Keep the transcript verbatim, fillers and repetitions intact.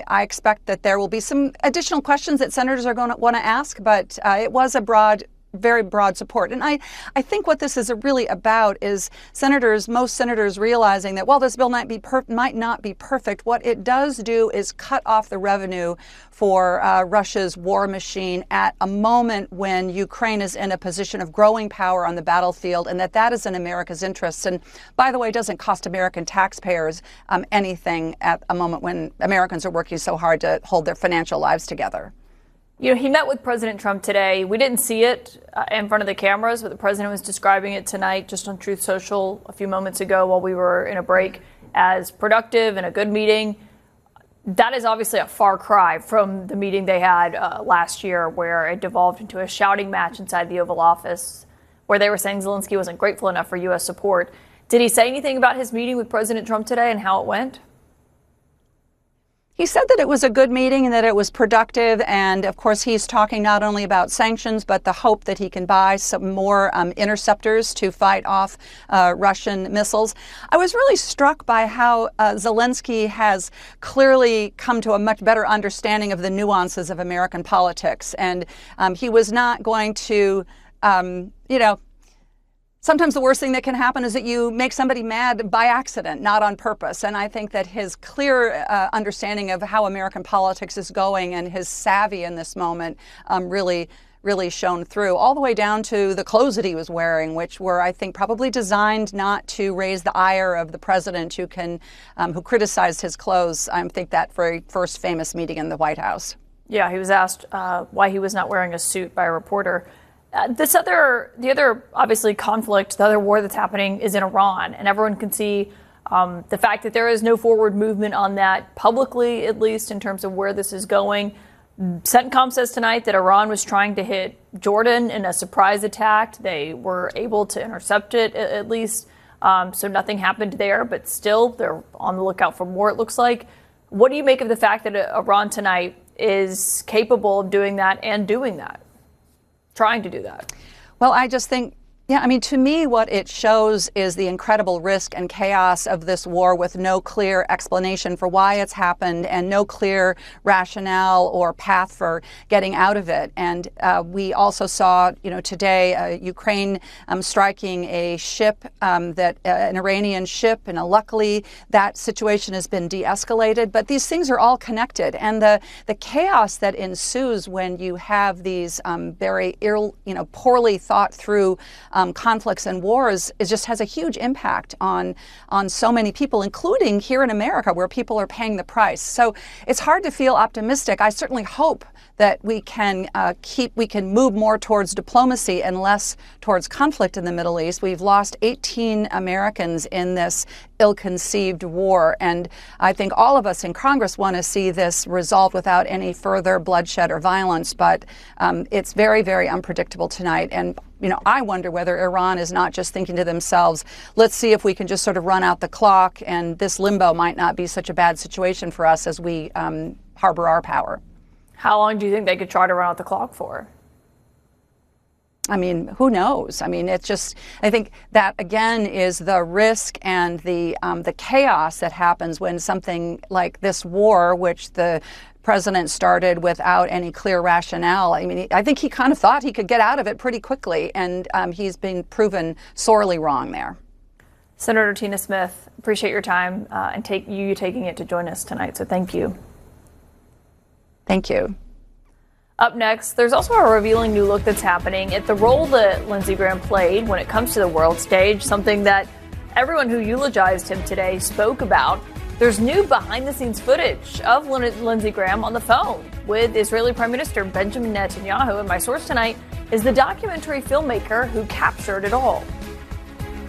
I expect that there will be some additional questions that senators are going to want to ask, but uh, it was a broad very broad support. And I, I think what this is really about is senators, most senators realizing that while this bill might be per, might not be perfect, what it does do is cut off the revenue for uh, Russia's war machine at a moment when Ukraine is in a position of growing power on the battlefield, and that that is in America's interests. And by the way, it doesn't cost American taxpayers um, anything at a moment when Americans are working so hard to hold their financial lives together. You know, he met with President Trump today. We didn't see it uh, in front of the cameras, but the president was describing it tonight just on Truth Social a few moments ago while we were in a break as productive and a good meeting. That is obviously a far cry from the meeting they had uh, last year where it devolved into a shouting match inside the Oval Office where they were saying Zelensky wasn't grateful enough for U S support. Did he say anything about his meeting with President Trump today and how it went? He said that it was a good meeting and that it was productive. And of course, he's talking not only about sanctions, but the hope that he can buy some more um, interceptors to fight off uh, Russian missiles. I was really struck by how uh, Zelensky has clearly come to a much better understanding of the nuances of American politics. And um, he was not going to, um, you know, sometimes the worst thing that can happen is that you make somebody mad by accident, not on purpose. And I think that his clear uh, understanding of how American politics is going and his savvy in this moment um, really, really shone through, all the way down to the clothes that he was wearing, which were, I think, probably designed not to raise the ire of the president who can, um, who criticized his clothes. I think that very first famous meeting in the White House. Yeah, he was asked uh, why he was not wearing a suit by a reporter. Uh, this other, the other, obviously, conflict, the other war that's happening is in Iran. And everyone can see um, the fact that there is no forward movement on that publicly, at least in terms of where this is going. CENTCOM says tonight that Iran was trying to hit Jordan in a surprise attack. They were able to intercept it, at least. Um, so nothing happened there. But still, they're on the lookout for more, it looks like. What do you make of the fact that Iran tonight is capable of doing that and doing that? Trying to do that? Well, I just think, yeah, I mean, to me, what it shows is the incredible risk and chaos of this war with no clear explanation for why it's happened and no clear rationale or path for getting out of it. And uh, we also saw, you know, today, uh, Ukraine um, striking a ship, um, that uh, an Iranian ship, and uh, luckily that situation has been de-escalated. But these things are all connected, and the the chaos that ensues when you have these um, very, ill, you know, poorly thought through Um, conflicts and wars is just has a huge impact on on so many people, including here in America, where people are paying the price. So it's hard to feel optimistic. I certainly hope that we can uh, keep we can move more towards diplomacy and less towards conflict in the Middle East. We've lost eighteen Americans in this ill-conceived war, and I think all of us in Congress want to see this resolved without any further bloodshed or violence. But um, it's very, very unpredictable tonight. And you know, I wonder whether Iran is not just thinking to themselves, let's see if we can just sort of run out the clock, and this limbo might not be such a bad situation for us as we um, harbor our power. How long do you think they could try to run out the clock for? I mean, who knows? I mean, it's just, I think that, again, is the risk and the um, the chaos that happens when something like this war, which the president started without any clear rationale. I mean, I think he kind of thought he could get out of it pretty quickly, and um, he's been proven sorely wrong there. Senator Tina Smith, appreciate your time uh, and take you taking it to join us tonight. So thank you. Thank you. Up next, there's also a revealing new look that's happening at the role that Lindsey Graham played when it comes to the world stage, something that everyone who eulogized him today spoke about. There's new behind-the-scenes footage of Lindsey Graham on the phone with Israeli Prime Minister Benjamin Netanyahu, and my source tonight is the documentary filmmaker who captured it all.